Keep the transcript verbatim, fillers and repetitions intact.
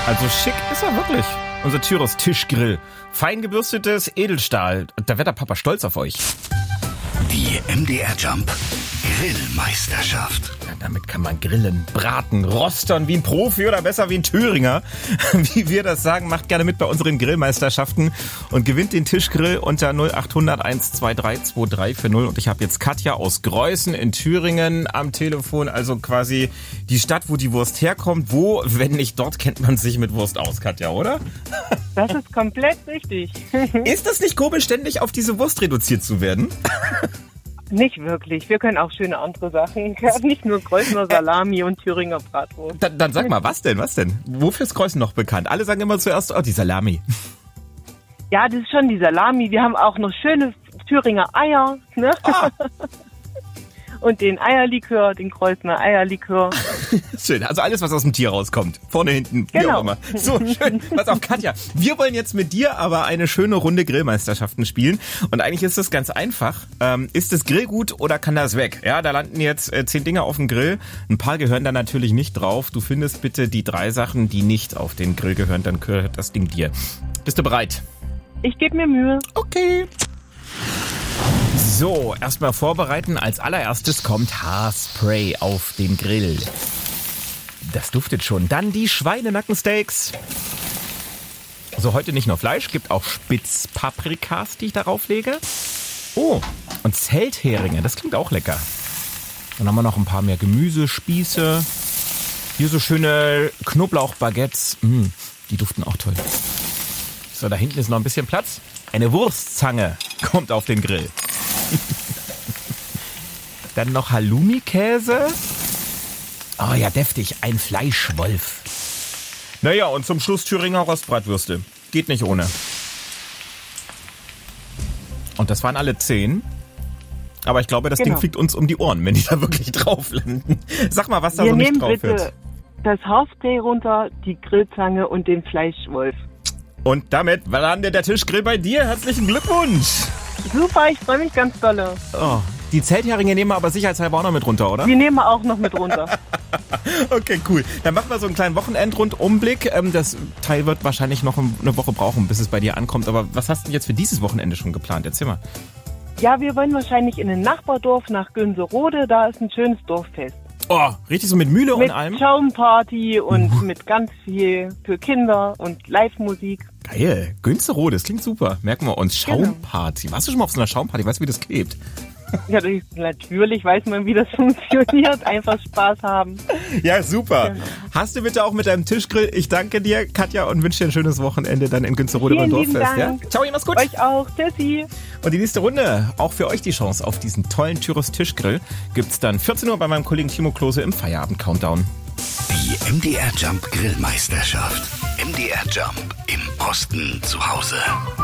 Also schick ist er wirklich. Unser Tyros Tischgrill. Fein gebürstetes Edelstahl. Da wird der Papa stolz auf euch. Die M D R Jump Grillmeisterschaft. Ja, damit kann man grillen, braten, rostern wie ein Profi oder besser wie ein Thüringer. Wie wir das sagen, macht gerne mit bei unseren Grillmeisterschaften und gewinnt den Tischgrill unter null acht hundert eins zwei drei zwei drei vier null. Und ich habe jetzt Katja aus Greußen in Thüringen am Telefon, also quasi die Stadt, wo die Wurst herkommt. Wo, wenn nicht dort, kennt man sich mit Wurst aus, Katja, oder? Das ist komplett richtig. Ist das nicht komisch, ständig auf diese Wurst reduziert zu werden? Nicht wirklich. Wir können auch schöne andere Sachen. Nicht nur Greußener Salami und Thüringer Bratwurst. Dann, dann sag mal, was denn, was denn? Wofür ist Greußen noch bekannt? Alle sagen immer zuerst, oh, die Salami. Ja, das ist schon die Salami. Wir haben auch noch schöne Thüringer Eier, ne? Ah. Und den Eierlikör, den Greußener Eierlikör. Schön, also alles, was aus dem Tier rauskommt. Vorne, hinten, wie Genau. auch immer. So, schön. Pass auf, Katja. Wir wollen jetzt mit dir aber eine schöne Runde Grillmeisterschaften spielen. Und eigentlich ist das ganz einfach. Ähm, ist das Grill gut oder kann das weg? Ja, da landen jetzt äh, zehn Dinge auf dem Grill. Ein paar gehören da natürlich nicht drauf. Du findest bitte die drei Sachen, die nicht auf den Grill gehören. Dann gehört das Ding dir. Bist du bereit? Ich gebe mir Mühe. Okay. So, erstmal vorbereiten. Als allererstes kommt Haarspray auf den Grill. Das duftet schon. Dann die Schweinenackensteaks. Also heute nicht nur Fleisch, gibt auch Spitzpaprikas, die ich darauf lege. Oh, und Zeltheringe, das klingt auch lecker. Dann haben wir noch ein paar mehr Gemüsespieße. Hier so schöne Knoblauchbaguettes. Mm, die duften auch toll. So, da hinten ist noch ein bisschen Platz. Eine Wurstzange kommt auf den Grill. Dann noch Halloumi-Käse. Oh ja, deftig. Ein Fleischwolf. Naja, und zum Schluss Thüringer Rostbratwürste. Geht nicht ohne. Und das waren alle zehn. Aber ich glaube, das Genau. Ding fliegt uns um die Ohren, wenn die da wirklich drauf landen. Sag mal, was da Wir so nicht nehmen drauf bitte wird. das Haarspray runter, die Grillzange und den Fleischwolf. Und damit landet der Tischgrill bei dir. Herzlichen Glückwunsch. Super, ich freue mich ganz dolle. Oh, die Zeltheringe nehmen wir aber sicherheitshalber auch noch mit runter, oder? Die nehmen wir auch noch mit runter. Okay, cool. Dann machen wir so einen kleinen Wochenendrundumblick. Ähm, Das Teil wird wahrscheinlich noch eine Woche brauchen, bis es bei dir ankommt. Aber was hast du denn jetzt für dieses Wochenende schon geplant? Erzähl mal. Ja, wir wollen wahrscheinlich in ein Nachbardorf nach Günserode. Da ist ein schönes Dorffest. Oh, richtig so mit Mühle Mit und allem? Schaumparty und mit ganz viel für Kinder und Live-Musik. Geil. Günsterode, das klingt super. Merken wir uns. Genau. Schaumparty. Warst du schon mal auf so einer Schaumparty? Weißt du, wie das klebt? Ja, natürlich weiß man, wie das funktioniert. Einfach Spaß haben. Ja, super. Genau. Hast du bitte auch mit deinem Tischgrill. Ich danke dir, Katja, und wünsche dir ein schönes Wochenende dann in Günsterode beim Vielen lieben Dorffest. Ja? Dank. Ciao, ihr macht's gut. Euch auch. Tschüssi. Und die nächste Runde, auch für euch die Chance auf diesen tollen Tyros Tischgrill, gibt's dann vierzehn Uhr bei meinem Kollegen Timo Klose im Feierabend-Countdown. Die M D R Jump Grillmeisterschaft. M D R Jump im Osten zu Hause.